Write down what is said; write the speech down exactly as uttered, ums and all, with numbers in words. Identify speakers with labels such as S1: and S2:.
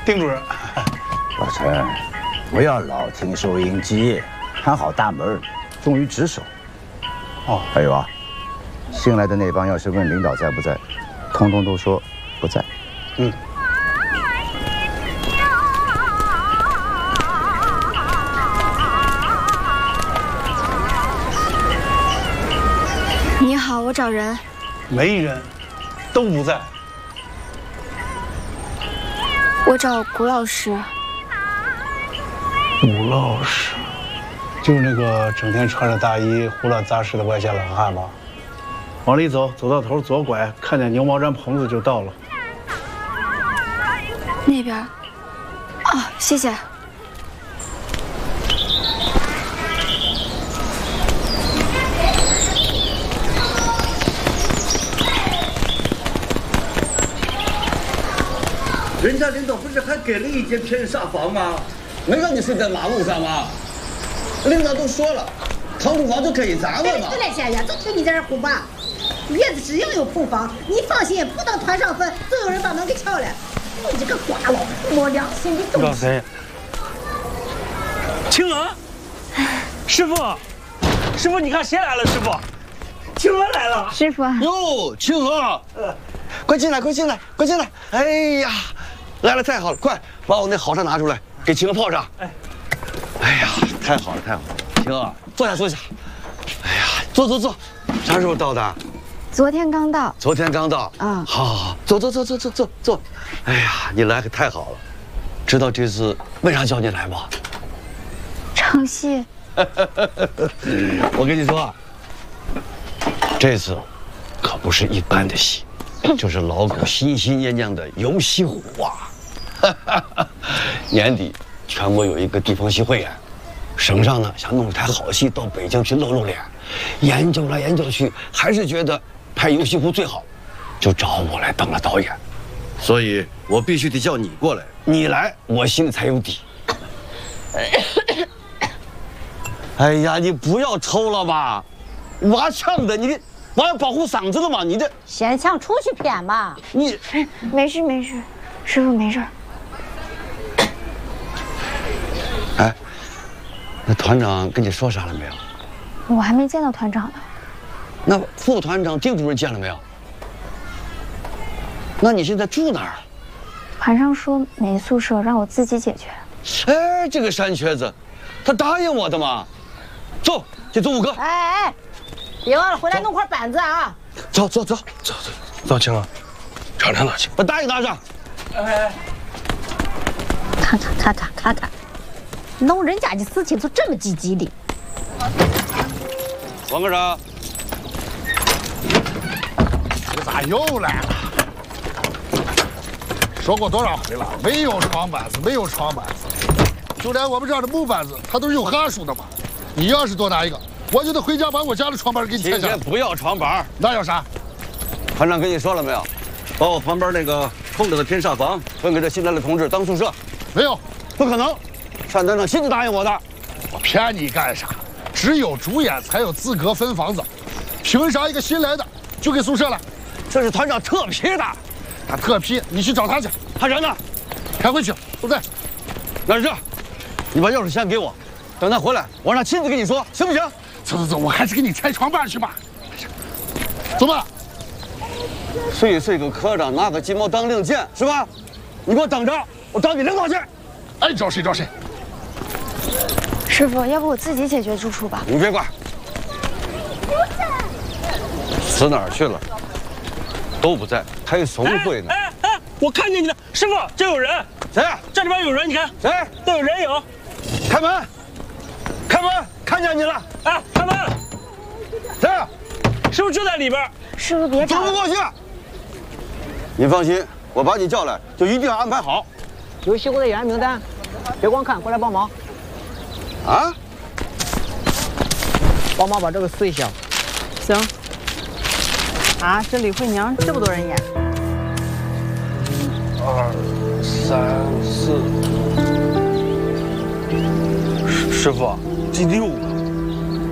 S1: 丁主任。
S2: 老陈，不要老听收音机，看好大门，重于职守。
S1: 哦，
S2: 还有啊，新来的那帮要是问领导在不在，通通都说不在。
S1: 嗯。
S3: 你好，我找人。
S1: 没人，都不在。
S3: 我找谷老师。
S1: 谷老师，就是那个整天穿着大衣胡乱杂事的外线懒汉吧？往里走，走到头左拐，看见牛毛毡棚子就到了。
S3: 那边。哦，谢谢。
S4: 人家领导不是还给了一间偏煞房吗？没让你睡在马路上吗？领导都说了，长住房就可以咱们嘛。
S5: 对了，先生，就听你在这胡吧。院子只要有空房，你放心，不等团上分，就有人把门给撬了。你这个瓜老没良心的东西！
S1: 老谁？青娥，师傅，师傅，你看谁来了？师傅，青娥来了。
S3: 师傅。
S4: 哟，青娥，呃，快进来，快进来，快进来！哎呀。 来了，太好了！快把我那好茶拿出来，给青娥泡上。哎，哎呀，太好了，太好了！青娥，坐下，坐下。哎呀，坐坐坐。啥时候到的？
S3: 昨天刚到。
S4: 昨天刚到。啊，好，好，好，坐坐坐坐坐坐坐。哎呀，你来可太好了。知道这次为啥叫你来吗？
S3: 唱戏。
S4: 我跟你说啊，这次可不是一般的戏，就是老狗心心念念的游戏虎啊。 年底全国有一个地方戏汇演，省上呢想弄一台好戏到北京去露露脸，研究来研究去，还是觉得拍游戏湖最好，就找我来当了导演。所以我必须得叫你过来，你来我心里才有底。哎呀，你不要抽了吧，挖呛的，你我要保护嗓子的嘛，你这
S5: 先抢出去骗嘛。
S4: 你
S3: 没事没事，师傅没事。
S4: 哎，那团长跟你说啥了没有？
S3: 我还没见到团长呢。
S4: 那副团长丁主任见了没有？那你现在住哪儿？
S3: 团上说没宿舍，让我自己解决。
S4: 哎，这个山瘸子，他答应我的嘛。走，去走五个。
S5: 哎哎，别忘了回来弄块板子啊！
S4: 走走走
S1: 走走，走青啊，尝尝拿去，
S4: 把答应拿上。
S5: 哎，看看看看看看。 弄人家的事情就这么积极的，
S4: 王科长，
S6: 你咋又来了？说过多少回了，没有床板子，没有床板子，就连我们这儿的木板子，它都是有哈数的嘛。你要是多拿一个，我就得回家把我家的床板给你拆下来。
S4: 不要床板，
S6: 那要啥？
S4: 团长跟你说了没有？把我旁边那个空着的偏煞房分给这新来的同志当宿舍。
S6: 没有，
S4: 不可能。 单团长亲自答应我的，
S6: 我骗你干啥？只有主演才有资格分房子，凭啥一个新来的就给宿舍了？
S4: 这是团长特批的，
S6: 他特批，你去找他去。
S4: 他人呢？
S6: 开会去，不在。
S4: 那是这，你把钥匙先给我，等他回来，我让他亲自跟你说，行不行？
S6: 走走走，我还是给你拆床板去吧。走吧。
S4: 睡睡个科长，拿个鸡毛当令箭，是吧？你给我等着，我找你领导去。
S6: 爱找谁找谁。
S3: 师傅，要不我自己解决住处吧？
S4: 你别管，死哪儿去了？都不在，开怂会呢。
S1: 哎哎，我看见你了，师傅，这有人。
S4: 谁？
S1: 这里边有人，你看。
S4: 谁？
S1: 都有人影。
S4: 开门！开门！看见你了。
S1: 哎，开门！
S4: 谁？
S1: 师傅就在里边。
S3: 师傅别吵。
S4: 走不过去。你放心，我把你叫来，就一定要安排好。
S7: 有西湖的演员名单，别光看，过来帮忙。
S4: 啊！
S7: 帮忙把这个撕一下。行。啊，这李慧娘这么多人演。
S1: 一二三四。师傅，这六个。